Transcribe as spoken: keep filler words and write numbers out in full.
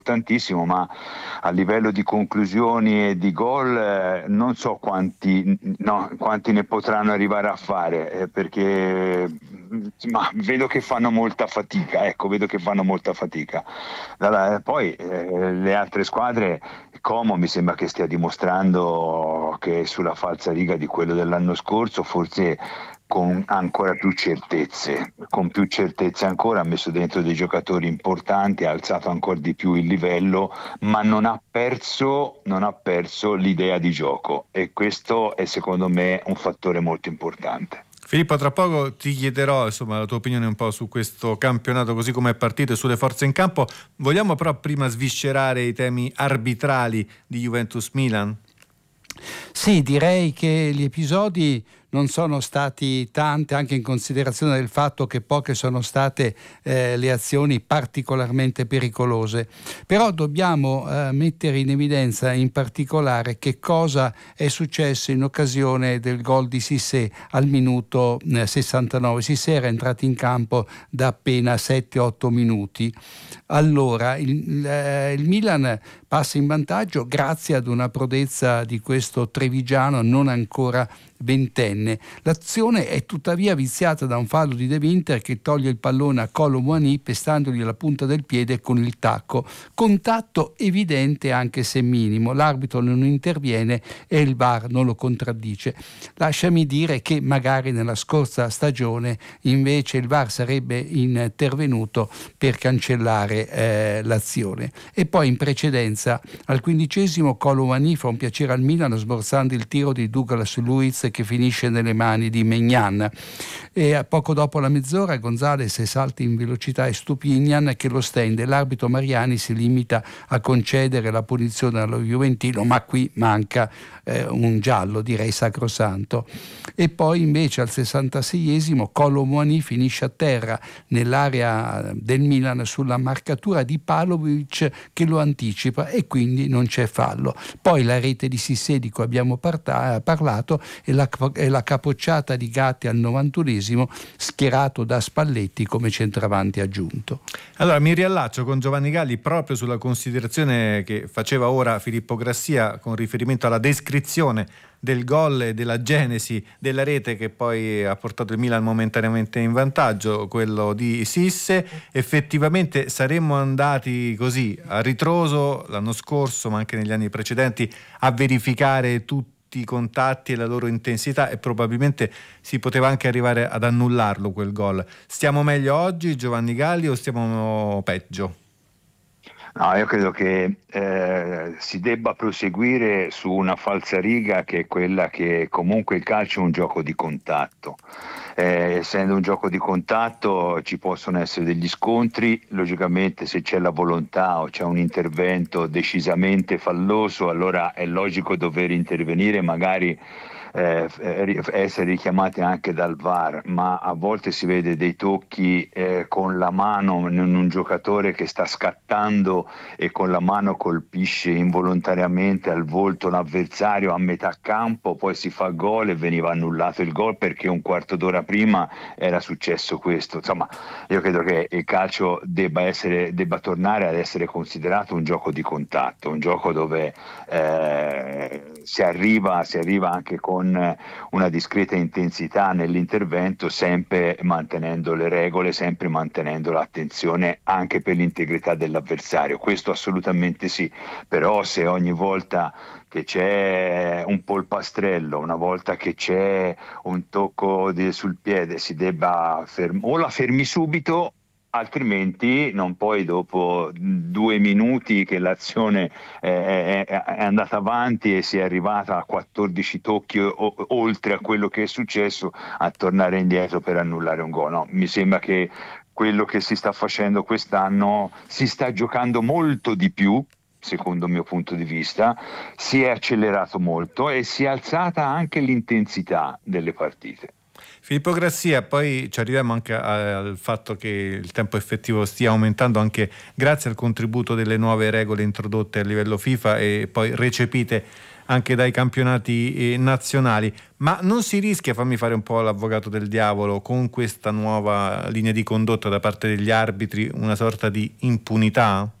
tantissimo, ma a livello di conclusioni e di gol eh, non so quanti, no, quanti ne potranno arrivare a fare, eh, perché ma vedo che fanno molta fatica, ecco, vedo che fanno molta fatica. Allora, poi eh, le altre squadre, Como mi sembra che stia dimostrando che è sulla falsariga di quello dell'anno scorso, forse con ancora più certezze, con più certezze ancora, ha messo dentro dei giocatori importanti, ha alzato ancora di più il livello, ma non ha perso, non ha perso l'idea di gioco, e questo è secondo me un fattore molto importante. Filippo, tra poco ti chiederò insomma la tua opinione un po' su questo campionato così come è partito e sulle forze in campo. Vogliamo però prima sviscerare i temi arbitrali di Juventus-Milan? Sì, direi che gli episodi non sono stati tanti, anche in considerazione del fatto che poche sono state eh, le azioni particolarmente pericolose. Però dobbiamo eh, mettere in evidenza in particolare che cosa è successo in occasione del gol di Cissé al minuto eh, sessantanove. Cissé era entrato in campo da appena sette otto minuti. Allora il, eh, il Milan passa in vantaggio grazie ad una prodezza di questo trevigiano non ancora ventenne. L'azione è tuttavia viziata da un fallo di De Winter che toglie il pallone a Kolo Muani pestandogli la punta del piede con il tacco. Contatto evidente anche se minimo. L'arbitro non interviene e il V A R non lo contraddice. Lasciami dire che magari nella scorsa stagione invece il V A R sarebbe intervenuto per cancellare eh, l'azione. E poi in precedenza al quindicesimo Kolo Muani fa un piacere al Milan sborsando il tiro di Douglas Luiz che finisce nelle mani di Maignan, e poco dopo la mezz'ora Gonzalez salta in velocità e Stupinian che lo stende. L'arbitro Mariani si limita a concedere la punizione allo Juventino, ma qui manca eh, un giallo, direi sacrosanto. E poi invece al sessantaseiesimo Kolo Muani finisce a terra nell'area del Milan sulla marcatura di Pavlovic che lo anticipa e quindi non c'è fallo. Poi la rete di Cissé di cui abbiamo parta- parlato e la, e la capocciata di Gatti al novantunesimo schierato da Spalletti come centravanti aggiunto. Allora mi riallaccio con Giovanni Galli proprio sulla considerazione che faceva ora Filippo Grassia con riferimento alla descrizione del gol e della genesi della rete che poi ha portato il Milan momentaneamente in vantaggio, quello di Cissé. Effettivamente saremmo andati così a ritroso l'anno scorso, ma anche negli anni precedenti, a verificare tutti i contatti e la loro intensità, e probabilmente si poteva anche arrivare ad annullarlo quel gol. Stiamo meglio oggi, Giovanni Galli, o stiamo peggio? No, io credo che eh, si debba proseguire su una falsariga che è quella che comunque il calcio è un gioco di contatto. Eh, essendo un gioco di contatto ci possono essere degli scontri, logicamente se c'è la volontà o c'è un intervento decisamente falloso, allora è logico dover intervenire, magari Eh, essere richiamati anche dal V A R, ma a volte si vede dei tocchi eh, con la mano in un giocatore che sta scattando e con la mano colpisce involontariamente al volto l'avversario a metà campo, poi si fa gol e veniva annullato il gol perché un quarto d'ora prima era successo questo. Insomma, io credo che il calcio debba essere debba tornare ad essere considerato un gioco di contatto, un gioco dove eh, si arriva si arriva anche con una discreta intensità nell'intervento, sempre mantenendo le regole, sempre mantenendo l'attenzione anche per l'integrità dell'avversario. Questo assolutamente sì, però se ogni volta che c'è un polpastrello, una volta che c'è un tocco di, sul piede, si debba ferm- o la fermi subito, altrimenti non puoi dopo due minuti che l'azione è, è, è andata avanti e si è arrivata a quattordici tocchi o, oltre a quello che è successo, a tornare indietro per annullare un gol. No, mi sembra che quello che si sta facendo quest'anno si sta giocando molto di più, secondo il mio punto di vista, si è accelerato molto e si è alzata anche l'intensità delle partite. Filippo Grassia, poi ci arriviamo anche al fatto che il tempo effettivo stia aumentando anche grazie al contributo delle nuove regole introdotte a livello FIFA e poi recepite anche dai campionati nazionali, ma non si rischia, fammi fare un po' l'avvocato del diavolo, con questa nuova linea di condotta da parte degli arbitri una sorta di impunità?